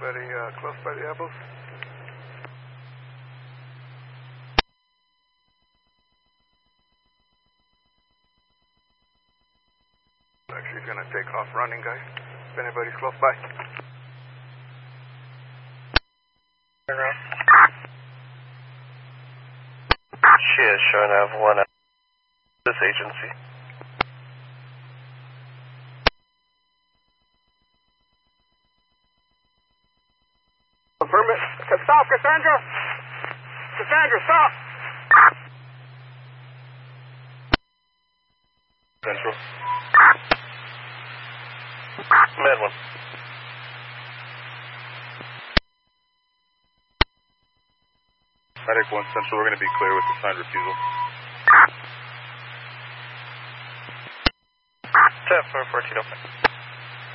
Anybody close by the apples? Actually gonna take off running, guys. If anybody's close by. Turn around. She is showing I have one at this agency. Affirmative. Stop, Cassandra! Cassandra, stop! Central. Med one. Medic 1 Central, we're going to be clear with assigned refusal. 10-4, 14 open.